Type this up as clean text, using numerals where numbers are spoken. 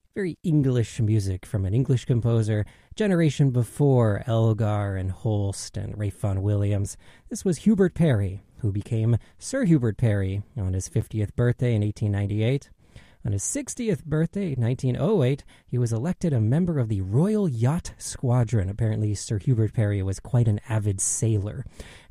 Very English music from an English composer, generation before Elgar and Holst and Ralph Vaughan Williams. This was Hubert Parry, who became Sir Hubert Parry on his 50th birthday in 1898. On his 60th birthday, 1908, he was elected a member of the Royal Yacht Squadron. Apparently, Sir Hubert Parry was quite an avid sailor.